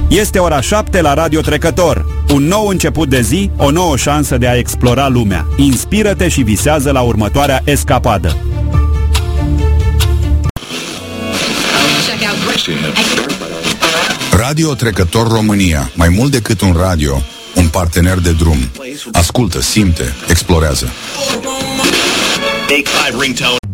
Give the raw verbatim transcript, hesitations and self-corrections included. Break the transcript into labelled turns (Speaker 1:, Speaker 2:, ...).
Speaker 1: Este ora șapte la Radio Trecător. Un nou început de zi, o nouă șansă de a explora lumea. Inspiră-te și visează la următoarea escapadă.
Speaker 2: Radio Trecător România. Mai mult decât un radio, un partener de drum. Ascultă, simte, explorează.